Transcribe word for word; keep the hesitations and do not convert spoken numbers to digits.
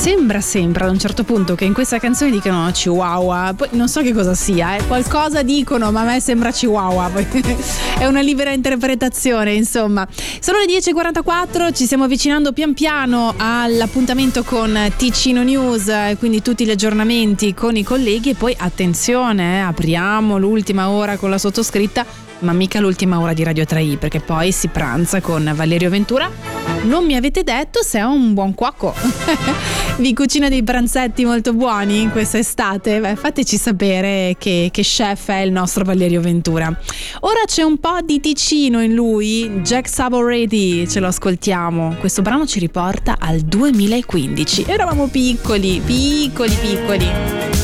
sembra sempre ad un certo punto che in questa canzone dicano Chihuahua, poi non so che cosa sia, eh. qualcosa dicono, ma a me sembra Chihuahua, poi è una libera interpretazione, insomma. Sono le dieci e quarantaquattro, ci stiamo avvicinando pian piano all'appuntamento con Ticino News, quindi tutti gli aggiornamenti con i colleghi, e poi attenzione, eh, apriamo l'ultima ora con la sottoscritta, ma mica l'ultima ora di Radio tre i, perché poi si pranza con Valerio Ventura. Non mi avete detto se è un buon cuoco. Vi cucina dei pranzetti molto buoni in questa estate? Beh, fateci sapere che, che chef è il nostro Valerio Ventura. Ora c'è un po' di Ticino in lui, Jack Savoretti, ce lo ascoltiamo. Questo brano ci riporta al duemilaquindici. Eravamo piccoli, piccoli, piccoli.